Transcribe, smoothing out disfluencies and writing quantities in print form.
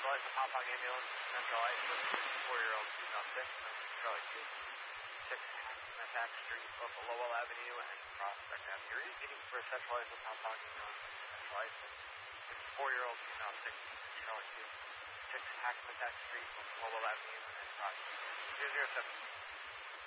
centralized with Hop Ambulance, centralized with 4-year-old female 6, Charlie 2, 6 Hackmatack Street, both Lowell Avenue and Prospect Avenue. You're getting for centralized with Hop Ambulance, centralized with 4-year-old female 6, Charlie 2, 6 Hackmatack Street, both Lowell Avenue and Prospect. 007.